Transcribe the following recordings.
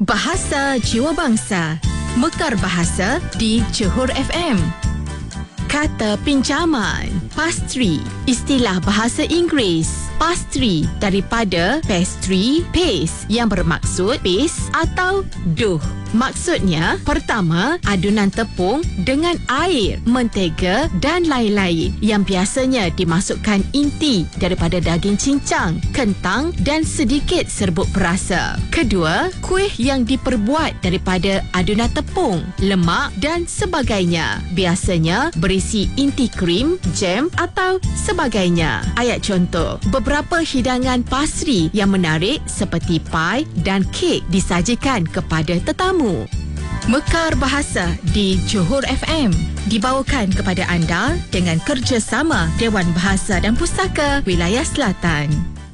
Bahasa Jiwa Bangsa. Mekar bahasa di Johor FM. Kata pinjaman, pastry, istilah bahasa Inggeris. Pastry daripada pastry, paste yang bermaksud paste atau dough. Maksudnya, pertama, adunan tepung dengan air, mentega dan lain-lain yang biasanya dimasukkan inti daripada daging cincang, kentang dan sedikit serbuk perasa. Kedua, kuih yang diperbuat daripada adunan tepung, lemak dan sebagainya. Biasanya berisi inti krim, jam atau sebagainya. Ayat contoh, beberapa hidangan pastry yang menarik seperti pie dan kek disajikan kepada tetamu. Mekar Bahasa di Johor FM dibawakan kepada anda dengan kerjasama Dewan Bahasa dan Pustaka Wilayah Selatan.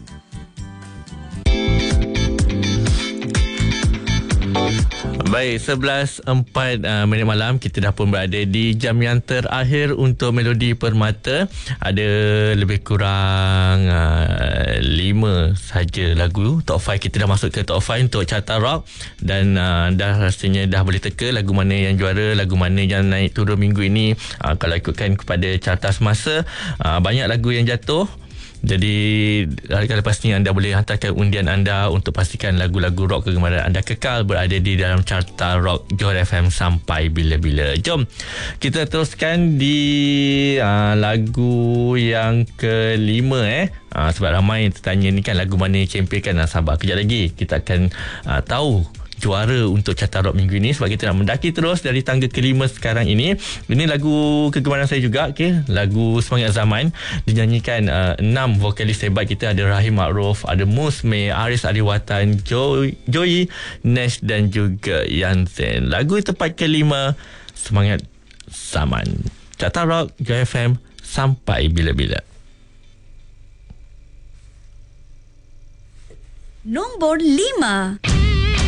Baik, 11.04 minit malam, kita dah pun berada di jam yang terakhir untuk Melodi Permata. Ada lebih kurang 5 saja lagu top 5. Kita dah masuk ke top 5 untuk Carta Rock dan dah rasanya dah boleh teka lagu mana yang juara, lagu mana yang naik turun minggu ini. Kalau ikutkan kepada carta semasa, banyak lagu yang jatuh. Jadi lepas ni anda boleh hantarkan undian anda untuk pastikan lagu-lagu rock kegemaran anda kekal berada di dalam carta rock Johor FM sampai bila-bila. Jom kita teruskan di lagu yang kelima sebab ramai yang tertanya ni kan lagu mana champion kan. Sabar kejap lagi kita akan tahu juara untuk carta rock minggu ini sebab kita nak mendaki terus dari tangga kelima sekarang ini. Ini lagu kegemaran saya juga, lagu Semangat Zaman, dinyanyikan 6 vokalis hebat kita. Ada Rahim Ma'ruf, ada Musme, Aris Adiwatan, Joey, Nash dan juga Yanzen. Lagu tempat kelima, Semangat Zaman. Carta Rock Johor FM sampai bila-bila. Nombor 5.